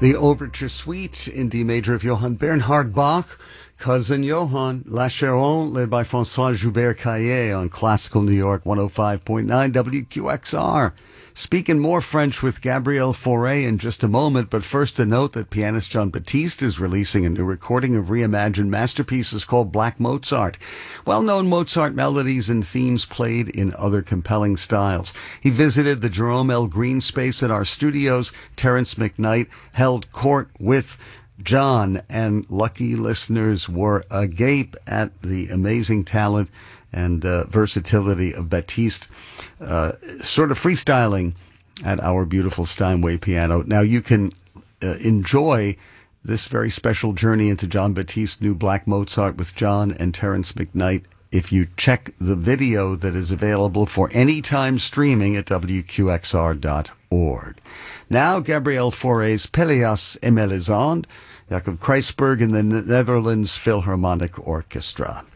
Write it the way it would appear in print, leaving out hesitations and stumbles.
The Overture Suite in D major of Johann Bernhard Bach, Cousin Johann, La Charonne, led by François Joubert Caillet on Classical New York 105.9 WQXR. Speaking more French with Gabrielle Fauré in just a moment, but first a note that pianist Jean-Baptiste is releasing a new recording of reimagined masterpieces called Black Mozart, well-known Mozart melodies and themes played in other compelling styles. He visited the Jerome L. Green space at our studios. Terence McKnight held court with John, and lucky listeners were agape at the amazing talent and versatility of Baptiste, sort of freestyling at our beautiful Steinway piano. Now you can enjoy this very special journey into Jean-Baptiste's new Black Mozart with John and Terence McKnight if you check the video that is available for anytime streaming at WQXR.org. Now, Gabrielle Fauré's Pelléas et Mélisande, Jacob Kreisberg and the Netherlands Philharmonic Orchestra.